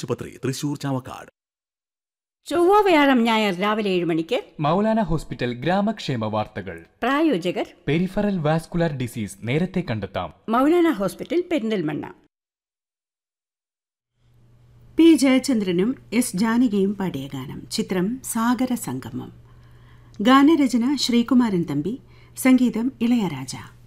ആശുപത്രി, തൃശൂർ ചാവക്കാട്. ചൊവ്വ, വ്യാഴം, ഞായർ രാവിലെ 7 മണിക്ക് മൗലാന ഹോസ്പിറ്റൽ ഗ്രാമക്ഷേമ വാർത്തകൾ. പ്രായോജകർ പെരിഫറൽ വാസ്കുലർ ഡിസീസ് നേരത്തെ കണ്ടെത്താം. Maulana hospital, Perinthalmanna. P ജയചന്ദ്രനും S ജാനകിയും പാടിയ ഗാനം. ചിത്രം സാഗര സംഗമം. ഗാനരചന ശ്രീകുമാരൻ തമ്പി, സംഗീതം ഇളയരാജ.